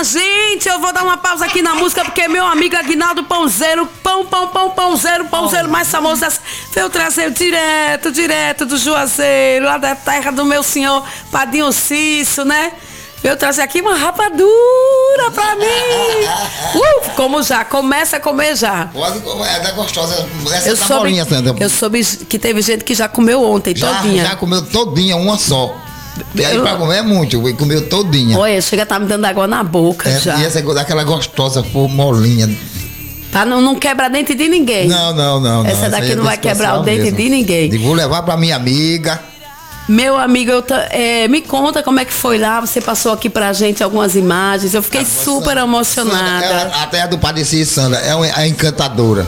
Minha gente, eu vou dar uma pausa aqui na música, porque meu amigo Aguinaldo Pãozeiro, Pãozeiro mais famoso, veio trazer direto do Juazeiro, lá da terra do meu senhor Padinho Cício, né? Veio trazer aqui uma rapadura pra mim. Como já, começa a comer já. Pode comer, é gostosa. Eu soube que teve gente que já comeu ontem, todinha. Já comeu todinha, uma só. E aí pra comer é muito, comeu todinha. Olha, chega a tá me dando água na boca já. E essa é daquela gostosa, molinha. Tá, não quebra dente de ninguém. Não. Essa daqui não vai quebrar o dente de ninguém. E vou levar pra minha amiga. Meu amigo, me conta como é que foi lá. Você passou aqui pra gente algumas imagens. Eu fiquei super emocionada. Sandra, a terra do Padre Cício, Sandra, é encantadora.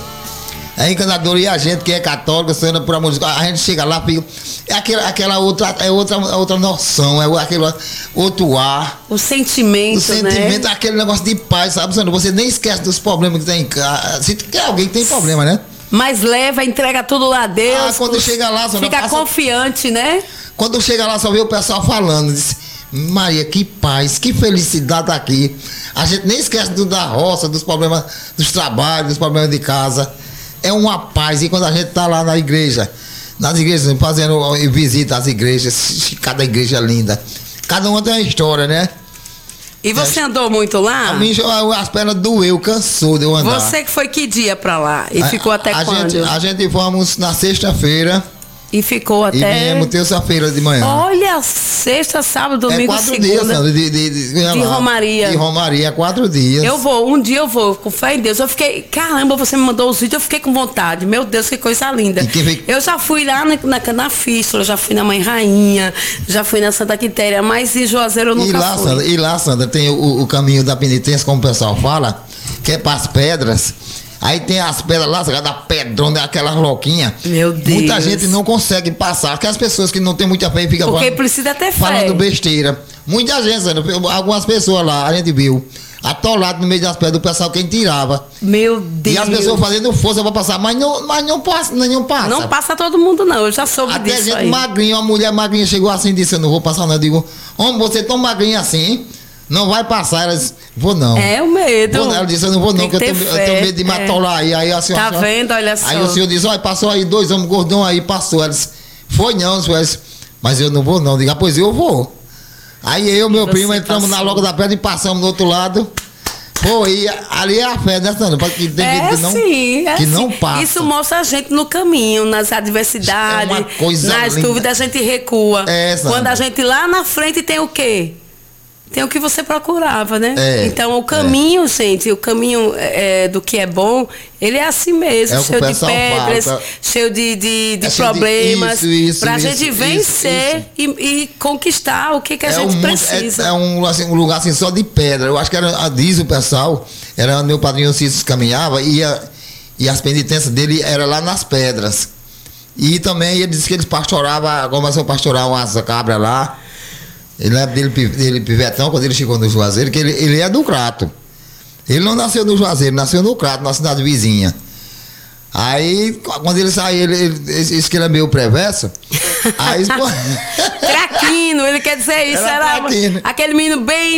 É encantadora. E a gente que é católica, Sandra, por amor de Deus, a gente chega lá, é aquela outra noção, é aquele outro ar. O sentimento, né? Aquele negócio de paz, sabe, Sandra? Você nem esquece dos problemas que tem em casa. Se tem alguém que tem problema, né? Mas leva, entrega tudo lá a Deus. Quando chega lá, Sandra, fica confiante, né? Quando chega lá, só vê o pessoal falando. Diz, Maria, que paz, que felicidade aqui. A gente nem esquece da roça, dos problemas dos trabalhos, dos problemas de casa. É uma paz. E quando a gente tá lá na igreja, nas igrejas, fazendo visita às igrejas, cada igreja é linda. Cada uma tem uma história, né? E você andou muito lá? A mim, as pernas doeu, cansou de eu andar. Você que foi que dia pra lá? E ficou até quando? A gente fomos na sexta-feira. E ficou até... E viemos terça-feira de manhã. Olha, sexta, sábado, domingo, 4 segunda. dias, de Romaria. De Romaria, 4 dias. Um dia eu vou, com fé em Deus. Eu fiquei, caramba, você me mandou os vídeos, eu fiquei com vontade. Meu Deus, que coisa linda. Eu já fui lá na Fístula, já fui na Mãe Rainha, já fui na Santa Quitéria, mas em Juazeiro eu nunca fui. E lá, Sandra, tem o caminho da penitência, como o pessoal fala, que é para as pedras. Aí tem as pedras lá, da pedrona, aquelas louquinhas. Meu Deus. Muita gente não consegue passar. Aquelas pessoas que não tem muita fé ficam porque precisa ter fé. Falando besteira. Muita gente, algumas pessoas lá, a gente viu, atolado no meio das pedras, o pessoal quem tirava. Meu Deus. E as pessoas fazendo força pra passar, mas não passa. Não passa todo mundo, não. Eu já soube até disso. Até gente magrinha, uma mulher magrinha chegou assim e disse: eu não vou passar, não. Eu digo: homem, você tão magrinha assim, não vai passar. Ela disse: vou não. É o medo. Ela disse: eu não vou não, porque eu tenho medo de me atolar aí. Aí a senhora, tá vendo? Olha só. Aí o senhor disse: olha, passou aí 2 homens gordão aí, passou. Ela disse: foi não, senhor. Mas eu não vou não. Diga: pois eu vou. Aí eu e meu primo entramos na loja da pedra e passamos do outro lado. Pô, e ali é a fé, né, Sandra? Porque tem gente que não passa. Isso mostra a gente no caminho, nas adversidades, nas dúvidas, a gente recua. Quando a gente lá na frente tem o quê? Tem o que você procurava, né? Então o caminho, gente, o caminho do que é bom, ele é assim mesmo, cheio de pedras, cheio de problemas, pra gente vencer e conquistar o que a gente precisa. É um lugar assim só de pedra. Eu acho que diz o pessoal, era meu padrinho Cício caminhava e as penitências dele eram lá nas pedras. E também ele disse que eles pastoravam, começou a pastorar umas cabras lá. Ele é dele pivetão, quando ele chegou no Juazeiro, que ele é do Crato. Ele não nasceu no Juazeiro, nasceu no Crato, na cidade vizinha. Aí, quando ele saiu, ele disse que ele é meio perverso. Aí, Craquino, ele quer dizer isso. Era aquele menino bem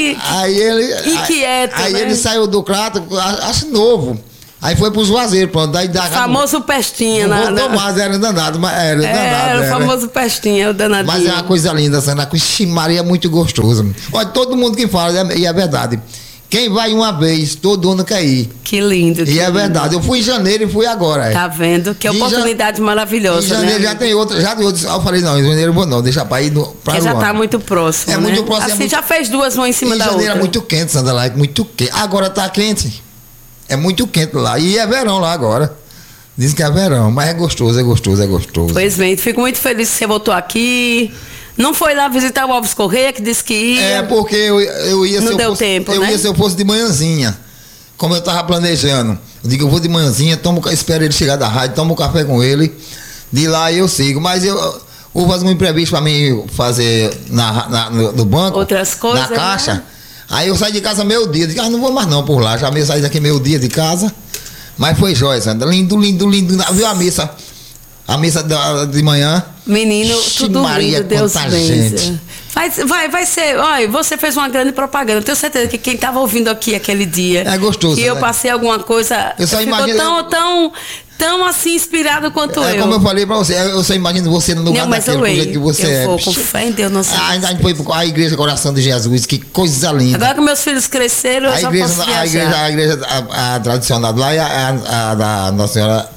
inquieto. Aí ele saiu do Crato, acho novo. Aí foi pro Juazeiro, pronto. Daí o famoso pestinha. Não, mas era danado, Era o famoso pestinha, o danadinho. Mas é uma coisa linda, Sandra. Maria é muito gostoso. Olha, todo mundo que fala, e é verdade. Quem vai uma vez, todo ano quer ir. Que lindo. E é verdade. Eu fui em janeiro e fui agora. Tá vendo? Que oportunidade maravilhosa. Em janeiro já tem outra. Eu falei: não, em janeiro eu vou não, deixa pra ir pra Porque já tá muito próximo. É muito próximo. Assim já fez 2 uma em cima da outra. Em janeiro é muito quente, Sandra, lá, é muito quente. Agora tá quente. É muito quente lá. E é verão lá agora. Dizem que é verão, mas é gostoso. Pois bem, fico muito feliz que você voltou aqui. Não foi lá visitar o Alves Correia, que disse que ia. É, porque eu ia não deu tempo, né? Eu ia se eu fosse de manhãzinha. Como eu tava planejando. Eu digo: eu vou de manhãzinha, espero ele chegar da rádio, tomo um café com ele. De lá eu sigo. Mas houve um imprevisto para mim fazer no banco. Outras coisas. Na caixa. Né? Aí eu saí de casa meio-dia, digo: não vou mais não por lá, já meio saí daqui meio-dia de casa, mas foi jóia, Sandra, lindo, viu a missa de manhã, Menino, tudo Maria, lindo, Deus bença. Vai ser. Olha, você fez uma grande propaganda. Eu tenho certeza que quem estava ouvindo aqui aquele dia. É gostoso. E eu passei alguma coisa. Eu só imagino. Tão assim inspirado quanto eu. Como eu falei pra você, eu só imagino você no lugar daquele do jeito que você é. Eu vou com fé em Deus, não sei. A gente foi a Igreja Coração de Jesus, que coisa linda. Agora que meus filhos cresceram, eu já posso viajar. A igreja tradicional lá e a da Nossa Senhora.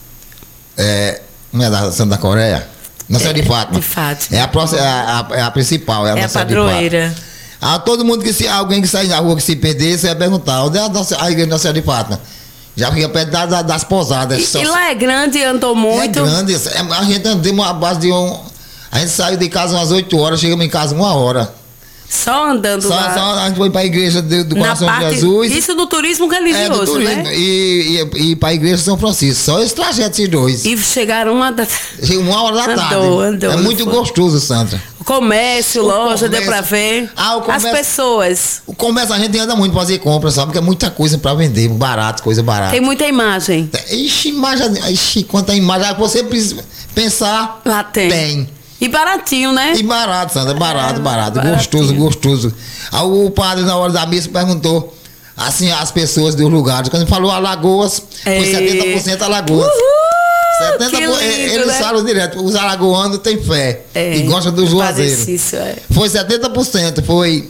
Não é da Santa Coreia? Nossa Senhora de Fátima. De Fátima. É a principal, é a padroeira. Todo mundo alguém que sai na rua que se perder, você vai perguntar, onde é a igreja da Nossa Senhora de Fátima? Já fica perto das pousadas. E lá é grande, andou muito. É grande. A gente andou uma base de a gente saiu de casa umas 8 horas, chegamos em casa 1 hora. Só andando lá. Só a gente foi para a igreja do Coração de Jesus. Isso do turismo religioso, do turismo, né? E para a igreja de São Francisco. Só esse trajeto, esses dois. E chegaram 1 hora da tarde. Andou. É muito gostoso, Sandra. O comércio, loja, deu para ver. As pessoas. O comércio a gente anda muito para fazer compras, sabe? Porque é muita coisa para vender, barato, coisa barata. Tem muita imagem. Ixi, quanta imagem. Você precisa pensar. Lá tem. E baratinho, né? E barato, Sandra, barato. Gostoso. Aí o padre, na hora da missa, perguntou assim as pessoas dos lugares. Quando ele falou Alagoas, foi 70% Alagoas. 70%, eles falam direto, os alagoanos têm fé e gostam do Juazeiro. Foi 70%, foi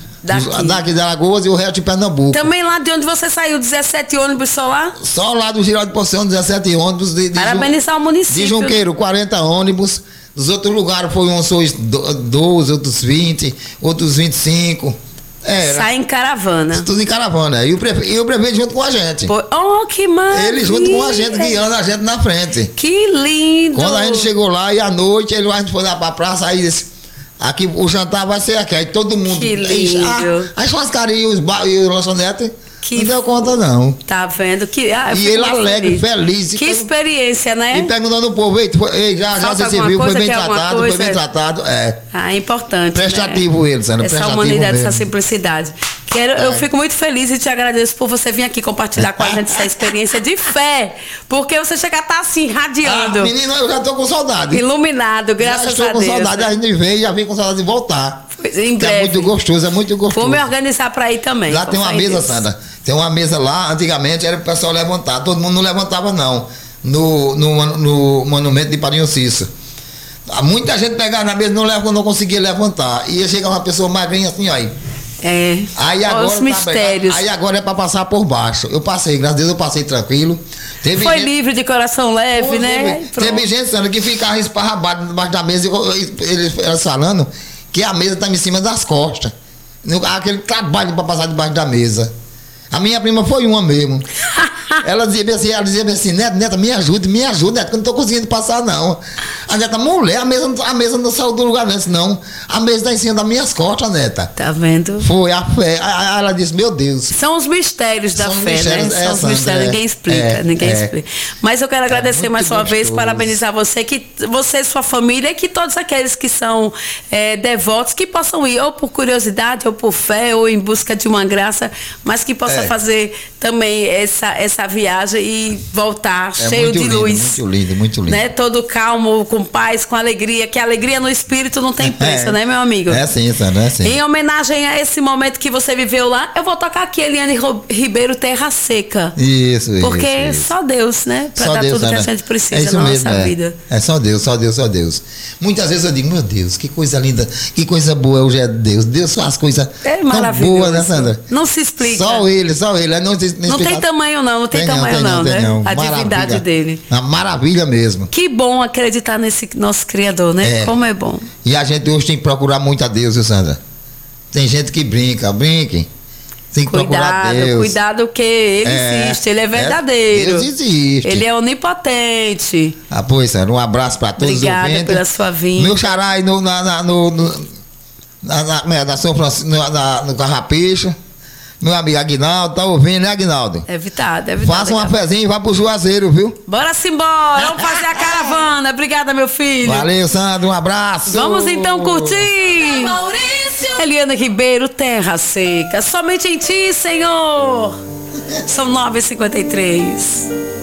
daqui de Alagoas e o resto de Pernambuco. Também lá de onde você saiu, 17 ônibus só lá? Só lá do Girau de Poção, 17 ônibus. Parabenizar o município. De Junqueiro, 40 ônibus. Dos outros lugares foi uns 12, outros 20, outros 25. Sai em caravana. Tudo em caravana. E o prefeito junto com a gente. Que maravilha. Ele junto com a gente, guiando a gente na frente. Que lindo. Quando a gente chegou lá e à noite, a gente foi lá pra praça, aí disse, aqui o jantar vai ser aqui. Aí todo mundo. Que lindo. As churrascarias e o lanchonete. Não deu conta, não. Tá vendo? E ele alegre, feliz. Que experiência, né? E perguntando o povo, já você se viu, foi bem tratado, É importante. Prestativo, né? Ele, Sandra. Essa humanidade, essa simplicidade. Eu fico muito feliz e te agradeço por você vir aqui compartilhar com a gente essa experiência de fé. Porque você chega a estar assim, radiando. Menino, eu já tô com saudade. Iluminado, graças a Deus. Estou com saudade, a gente veio e já vem com saudade de voltar. Em breve. É muito gostoso. Vou me organizar para ir também. Lá tem uma mesa, Sandra. Tem uma mesa lá, antigamente era o pessoal levantar. Todo mundo não levantava, não. No monumento de Padrinho Cícero. Muita gente pegava na mesa, não conseguia levantar. Ia chegar uma pessoa magrinha assim, aí. Aí agora, os mistérios. Aí agora é para passar por baixo. Eu passei, graças a Deus eu passei tranquilo. Foi livre de coração leve, né? Teve gente, Sandra, que ficava esparrabado debaixo da mesa, eles falando que a mesa estava em cima das costas. Aquele trabalho para passar debaixo da mesa. A minha prima foi uma mesmo. Ela dizia assim, neta, me ajuda, neta, que eu não estou conseguindo passar, não. A neta, mulher, a mesa não saiu do lugar, não. A mesa está em cima das minhas costas, neta. Tá vendo? Foi a fé. Ela disse, meu Deus. São os mistérios da fé, né? São os mistérios, ninguém explica. Mas eu quero agradecer mais uma vez, parabenizar você e sua família, e que todos aqueles que são devotos, que possam ir ou por curiosidade, ou por fé, ou em busca de uma graça, mas que possam fazer também essa viagem e voltar cheio de luz. Muito lindo. Né? Todo calmo, com paz, com alegria, que a alegria no espírito não tem preço, né, meu amigo? É assim, Sandra, é assim. Em homenagem a esse momento que você viveu lá, eu vou tocar aqui Eliane Ribeiro, Terra Seca. Isso. Porque só Deus, né? Pra dar tudo que a gente precisa na nossa vida. É só Deus. Muitas vezes eu digo, meu Deus, que coisa linda, que coisa boa hoje é Deus. Deus faz coisas tão boas, né, Sandra? Não se explica. Só ele. Não tem tamanho, não. Não tem tamanho, né? A divindade dele. Uma maravilha mesmo. Que bom acreditar nesse nosso Criador, né? Como é bom. E a gente hoje tem que procurar muito a Deus, viu, Sandra? Tem gente que brinquem. Tem que procurar Deus. Cuidado que ele existe, ele é verdadeiro. Deus existe. Ele é onipotente. Pois, Sandra, um abraço para todos. Obrigada pela sua vinda. Meu xará aí no São Francisco, no Carrapicho. Meu amigo Aguinaldo, tá ouvindo, né, Aguinaldo? É vitado. Faça uma fezinha e vá pro Juazeiro, viu? Bora-se embora, vamos fazer a caravana. Obrigada, meu filho. Valeu, Sandro, um abraço. Vamos então curtir. Eliane Ribeiro, Terra Seca. Somente em ti, Senhor. São 9h53.